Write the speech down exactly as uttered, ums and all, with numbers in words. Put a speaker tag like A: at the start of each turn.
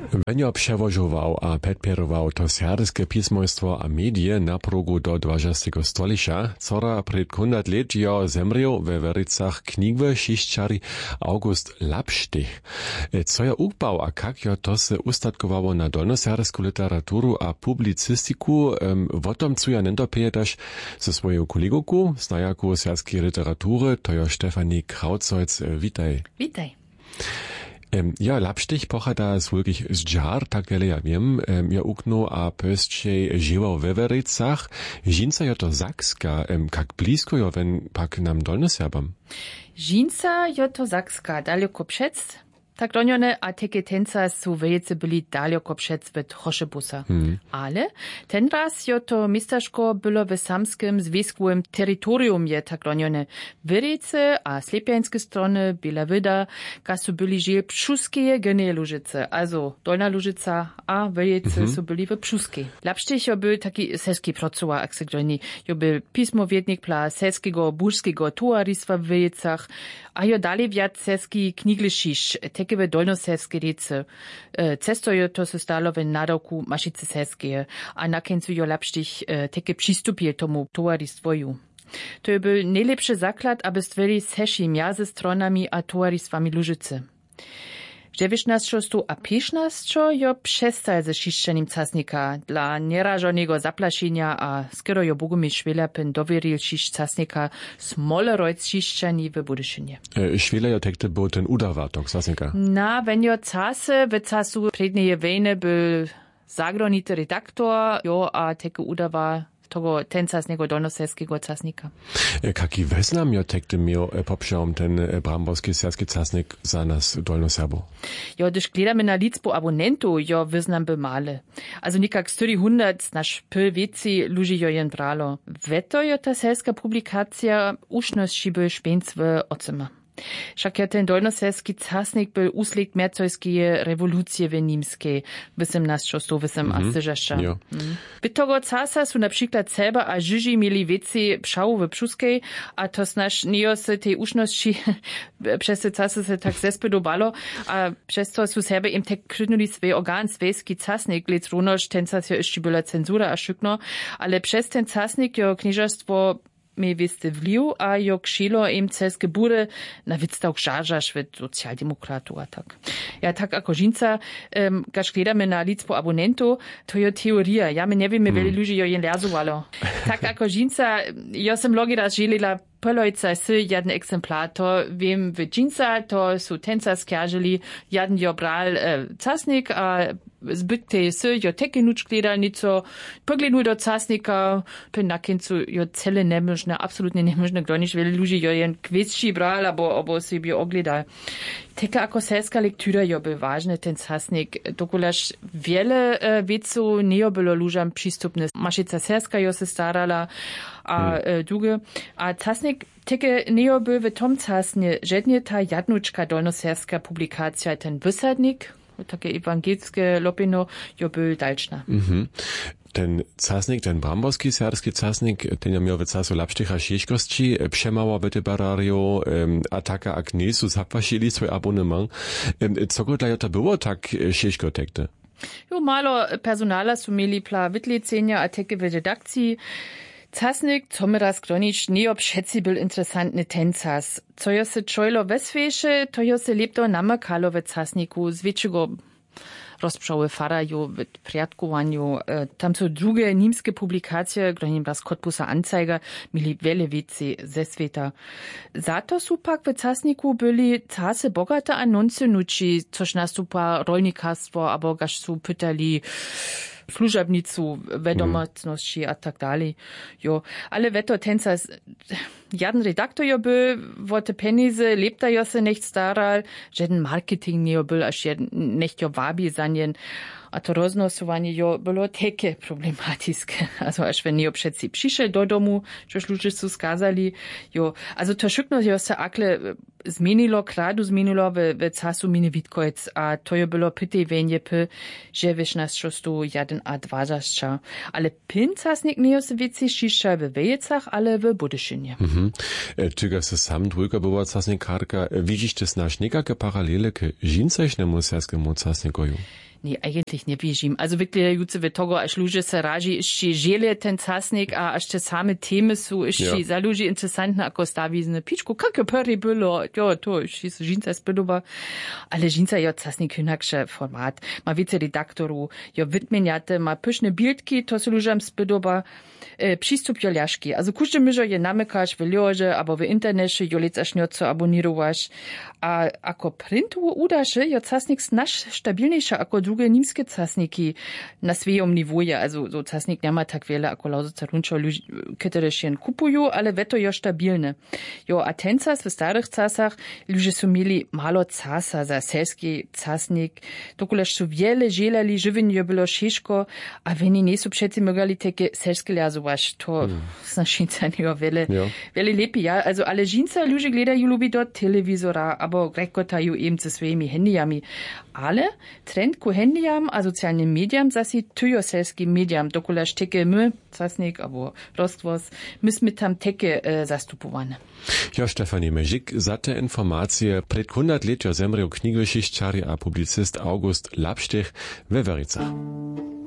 A: Wenjo przewożował a podpierował to serbskie pismojstwo a medie na progu do dwudziestego stolicza, cora przed kundat lat jo zemriał we Werycach knigwy sześciary August Lapštych. Co ja ukbał, a kak jo to se ustatkowało na dolnoserbską literaturu a publicystiku, o tom co ja nendopejedaš ze swoją kolegoku, znajaku serbskiej literatury, to jo Stefanie Krautzeutz. Witaj.
B: Witaj.
A: Um, ja, Lapštych pochada z wirklich z dżar, tak wiele ja wiem. Um, ja ukno a pöstczej żywał we Werycach. Żinca jo to Zakska. Um, jak blisko jo wen pak nam Dolnoserbam?
B: Żinca jo to Zakska, daleko przed. Tak donione, a teke tenca su wejece byli daleko przed w Troszebusa. Hmm. Ale ten raz jo to miasteczko było w samskim związkowym terytorium je tak donione. Wejece a slepiańskie strony bila wyda, ka su byli żyli przuskie genie Lużyce. Also Dolna Lużyca a wejece hmm. su byli w Pruskiej. Lapštych jo był taki seski procuła, jak se gdoni. Jo był pismowiednik pla seskiego, burskiego tuaristwa w wejecach, a jo dalej wiat seski kniglišiš, tekewe dolnoserbskie rece. Cesto jo to se stalo w nadawku Maszice Serskie, a na końcu jo Lapštych teke przystupie tomu towaristwoju. To je był najlepszy zaklad, aby stworzyli seši między stronami a towaristwami Lużycy. dziewiętnastego a piętnastego jo przestał ze šišćením casnika. Dla nierażonego zaplaszenia a skoro jo Bogumil Švelerpin dowieril šišć casnika smolerojc šišćani w Budyszynie.
A: E, Šveler jo tekte był ten udawatok casnika.
B: Na, wenn jo case, w casu prednieje wejny był zagraniczny redaktor, jo a teke udawa tego tencasnego dolnoserskiego casnika.
A: Kaki weznam jo tekte miał poprzedom ten bramborski serski casnik za nas dolnoserbo?
B: Jo, gdyż gledamy na liczbę abonentów, jo weznam by male. Also nikak czterysta nasz pyl wieci ludzi jo jen bralo. Weto jo ta serska publikacja uszności by szpięc w ocyma. Však ja ten dolnoserski casnik byl úslik mercojskie rewolucje w Nimskiej w osiemnastego osiemnastego. Mm -hmm. By tego casa su na przykład seba a Żyži mieli wieci pszału w Pruskiej, a to znasz nie se tej uszności przez te casy se tak zespodobalo, a przez to su sebe im tek krydnuli swój organ swejski casnik, lec runoż ten cas jo jeszcze była cenzura a szykno, ale przez ten casnik jo knieżerstwo mi wiste wliw, a jo kšilo im celske bude na vidstav žažaš v socialdemokratu a tak. Ja tak ako žinca, um, kaž gledame na liczbę abonentów, to jo teoria. Ja my nie wiemy, wiele ludzi jo jen lerzowalo. Tak ako žinca, jo sem logi raz želila Polojca sy jeden exemplar, to wiem w dżinsa, to su tenca skjažili, jeden jo bral e, casnik, a zbyt te sy jo teke nuč gledal nico, poglednul do casnika, pe na koncu jo cele nemožne, absolutnie nemožne, kdo nič veli ludzi jo jen kvetsči bral, abo, abo si bi ogledal. Teka ako serska lektura jo by ważny ten casnik, dokulaž wiele e, vecu nie bylo lužam přistupne. Maszica Serska jo se starala, a hmm. druge. A casnik teke nie by w tom casnie żednie ta jadnuczka dolnoserska publikacja, ten wysadnik, takie ewangelskie lopino, jo był dalszna.
A: Mhm. Ten casnik, ten bramborski serski casnik, ten ja miał w casu Lapštycha šieškosti, przemała byty barario, um, a taka ak nie su zapłacili swój abonement. Um, co go dla to było tak šieško tekte?
B: Jo, malo personala su mieli pla wytlecenia, a teke w redakcji. Casnik, co my raz gronič, nie obšeci byl interesantny tencas. Co jo se čojlo vesveše, to jo se lepto namakalo v casniku z většego rozpřały faraju w priatkowaniu. Tam są drugie niemskie publikacje, gronim raz Cottbuser Anzeiger, mieli wiele wieci ze sveta. Zato su pak w casniku byli casy bogate anonce nuči, což nastupa rolnikarstwo, abo gaž su pytali služebnicu, vedomostnosti a tak dalej. Jo, ale veto tenca, jeden redaktor jo byl, wo te penize lepta jo se nicht staral, jeden marketing nie jo byl, až jeden nicht jo wabi zanjen. A to roznosovanie jo bylo teke problematiske. Also až wenn jo přeci přišel do domu, čož ludzie su skazali, jo. Also to šukno jo se akle zmenilo, kradu zmenilo v, v casu mine Witkojc, a to jo bylo pytej venje p, že šestnastego jeden a dwadzieścia. Ale pin casnik nie jo se wieci šišća v Vejecach, ale v Budyszynie.
A: Mhm. Tyga se sam dwójka była casnikarka. Widzisz też nasz niekake paralele k žincajšnemu serskiemu casnikoju?
B: Nee, eigentlich nie wiežim. Also wirklich jutze ve togo, až luže se raži, išči žele ten casnik, a až te same teme su, išči za luži interesantne, ako stavi zne pičku, kako prvi bilo, jo, to, išči su žinca spilova, ale žinca jo casnik hinakše format. Ma vice redaktoru, jo vytmenjate, ma pyšne bildki, to su lužam spilova, e, přístup jo ľažki. Also kušte myžo je namykaš v ljože, abo v internete, jo lec až njoco abonirovaš. A ako printu udaše, jo casnik naš stabilniejsza, ako drugie niemskie casniki na swojom niwoje. Also so casnik nie ma tak wiele, ako lauzoca runčo, które się kupują, ale weto jo stabilne. Jo, a tencas w starych casach ludzie su mieli malo casa za selski casnik, dokuleż su wiele żelali, żywienie było ciężko, a weni nie su przeci mogli takie selskie lazować, to hmm. znaczynca nie wiele, wiele lepiej, ja. Also ale żinca ludzie gledają lubi do telewizora, abo grekotają im ze swoimi handyjami. Ale trend ku handyjam a socjalnym mediam zasi tyjo selskim mediam, dokuleż teke my, casnik, abo rozgłos, myśmy tam teke e, zastupowane.
A: Ja, Stefanie Mežik, za te informacje pred hundert let jo zemrel knjigošiščar a publicist August Lapštech ve Vericach.